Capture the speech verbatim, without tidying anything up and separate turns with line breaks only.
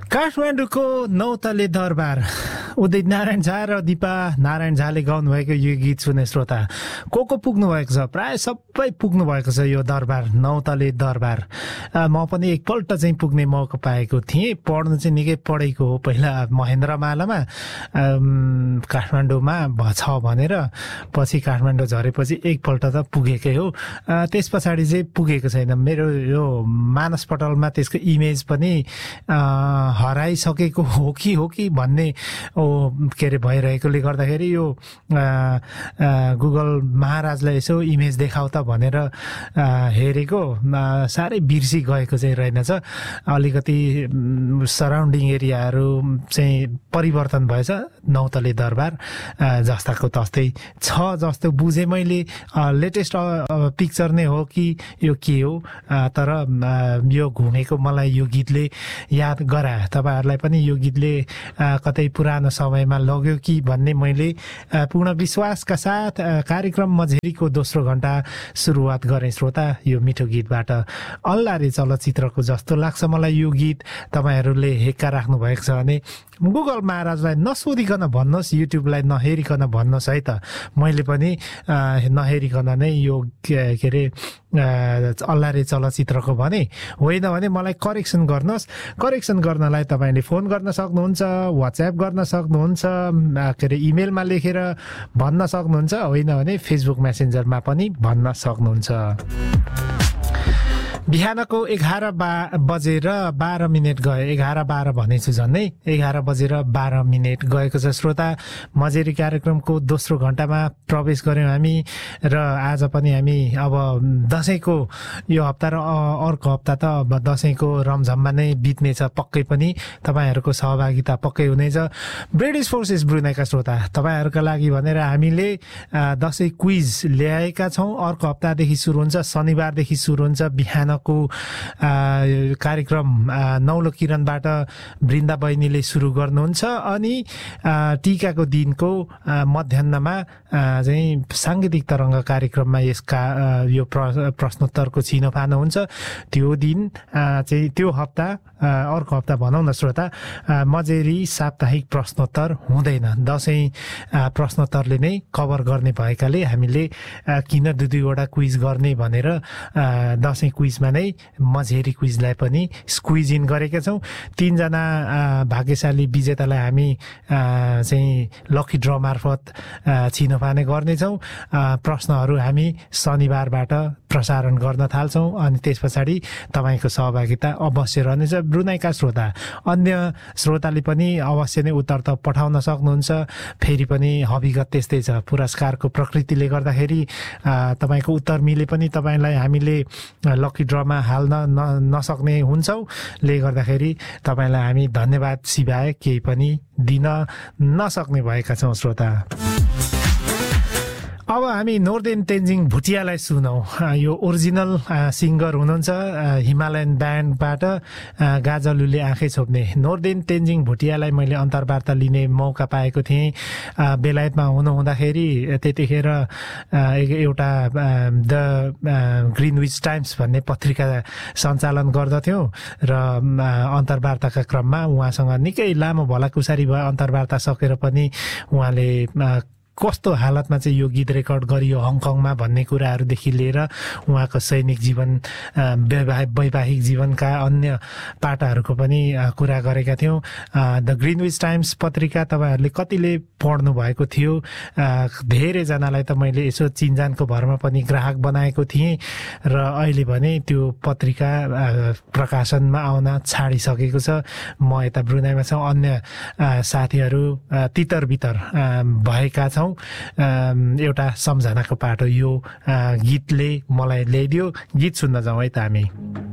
काठमाडौँको नौतले दरबार उदित नारायण झा र दिपा नारायण झाले गाउनुभएको यो गीत सुने श्रोता को को पुग्नु भएको छ? प्राय सबै पुग्नु भएको छ यो दरबार, नौतले दरबार। म पनि एकपल्ट चाहिँ पुग्ने मौका पाएको थिएँ। पढ्नु चाहिँ निकै पढेको हो पहिला महेन्द्रमालामा काठमाडौँमा छ भनेर, पछि काठमाडौँ झरेपछि एकपल्ट त पुगेकै हो। त्यस पछाडि चाहिँ पुगेको छैन। मेरो यो मानसपटलमा त्यसको इमेज पनि हराइसकेको हो कि हो कि भन्ने ओ के अरे भइरहेकोले गर्दाखेरि यो गुगल महाराजलाई यसो इमेज देखाउ त भनेर हेरेको, साह्रै बिर्सी गएको चाहिँ रहेनछ। अलिकति सराउन्डिङ एरियाहरू चाहिँ परिवर्तन भएछ। नौतले दरबार जस्ताको तस्तै छ जस्तो बुझेँ मैले। लेटेस्ट पिक्चर नै हो कि यो के हो, तर यो घुमेको मलाई यो गीतले याद गरायो। तपाईँहरूलाई पनि यो गीतले कतै पुरानो समयमा लग्यो कि भन्ने मैले पूर्ण विश्वासका साथ कार्यक्रम मझेरीको दोस्रो घण्टा सुरुवात गरेँ श्रोता यो मिठो गीतबाट। अल्लारे चलचित्रको जस्तो लाग्छ मलाई यो गीत। तपाईँहरूले हेक्का राख्नु भएको छ भने गुगल महाराजलाई नसोधिकन भन्नुहोस्, युट्युबलाई नहेरिकन भन्नुहोस् है त। मैले पनि नहेरिकन नै यो के अरे अल्लारे चलचित्रको भने, होइन भने मलाई करेक्सन गर्नुहोस्। करेक्सन गर्नलाई तपाईँले फोन गर्न सक्नुहुन्छ, वाट्सएप गर्न सक्नुहुन्छ, के अरे इमेलमा लेखेर भन्न सक्नुहुन्छ, होइन भने फेसबुक मेसेन्जरमा पनि भन्न सक्नुहुन्छ। बिहानको एघार बा बजेर बाह्र मिनट गयो। एघार बाह्र भनेछु झन्डै एघार बजेर बाह्र मिनट गएको छ श्रोता। मझेरी कार्यक्रमको दोस्रो घण्टामा प्रवेश गऱ्यौँ हामी र आज पनि हामी अब दसैँको यो हप्ता र अर्को हप्ता त अब दसैँको रमझममा नै बित्नेछ पक्कै पनि। तपाईँहरूको सहभागिता पक्कै हुनेछ। ब्रिटिस फोर्सेस ब्रुनाईका श्रोता तपाईँहरूका लागि भनेर हामीले दसैँ क्विज ल्याएका छौँ। अर्को हप्तादेखि सुरु हुन्छ, शनिबारदेखि सुरु हुन्छ। बिहान को कार्यक्रम नौलो किरणबाट वृन्दा बहिनीले सुरु गर्नुहुन्छ अनि टीकाको दिनको मध्याहमा चाहिँ साङ्गीतिक तरङ्ग कार्यक्रममा यसका यो प्रश्नोत्तरको छिनोफानो हुन्छ। त्यो दिन चाहिँ त्यो हप्ता अर्को हप्ता भनौँ न श्रोता मझेरी साप्ताहिक प्रश्नोत्तर हुँदैन। दसैँ प्रश्नोत्तरले नै कभर गर्ने भएकाले हामीले किन दुई दुईवटा क्विज गर्ने भनेर दसैँ क्विजमा नै मझेरी क्विजलाई पनि स्क्विज इन गरेका छौँ। तीनजना भाग्यशाली विजेतालाई हामी चाहिँ लकी ड्र मार्फत छिनोफाने गर्नेछौँ। प्रश्नहरू हामी शनिबारबाट प्रसारण गर्न थाल्छौँ अनि त्यस पछाडि तपाईँको सहभागिता अवश्य रहनेछ। ब्रुनाईका श्रोता अन्य श्रोताले पनि अवश्य नै उत्तर त पठाउन सक्नुहुन्छ। फेरि पनि हविगत त्यस्तै छ, पुरस्कारको प्रकृतिले गर्दाखेरि तपाईँको उत्तर मिले पनि तपाईँलाई हामीले लकी ड्रमा हाल्न नसक्ने हुन्छौँ। ले गर्दाखेरि तपाईँलाई हामी धन्यवाद सिवाय केही पनि दिन नसक्ने भएका छौँ श्रोता। अब हामी नोर्देन तेन्जिङ भुटियालाई सुनौँ। यो ओरिजिनल सिङ्गर हुनुहुन्छ हिमालयन ब्यान्डबाट गाजलुले आँखै छोप्ने नोर्देन तेन्जिङ भुटियालाई मैले अन्तर्वार्ता लिने मौका पाएको थिएँ। बेलायतमा हुनुहुँदाखेरि त्यतिखेर एउटा द ग्रिनविच टाइम्स भन्ने पत्रिका सञ्चालन गर्दथ्यौँ र अन्तर्वार्ताका क्रममा उहाँसँग निकै लामो भलाकुसारी भयो। अन्तर्वार्ता सकेर पनि उहाँले कस्तो हालतमा चाहिँ यो गीत रेकर्ड गरियो हङकङमा भन्ने कुराहरूदेखि लिएर उहाँको सैनिक जीवन, वैवाहिक जीवनका अन्य पाटाहरूको पनि कुरा गरेका थियौँ। द ग्रिनविच टाइम्स पत्रिका तपाईँहरूले कतिले पढ्नु भएको थियो? धेरैजनालाई त मैले यसो चिनजानको भरमा पनि ग्राहक बनाएको थिएँ र अहिले भने त्यो पत्रिका प्रकाशनमा आउन छाडिसकेको छ। म यता ब्रुनाईमा छौँ, अन्य साथीहरू तितर बितर भएका छौँ। एउटा सम्झनाको पाटो यो गीतले मलाई ल्याइदियो। गीत सुन्न जाउँ है त हामी।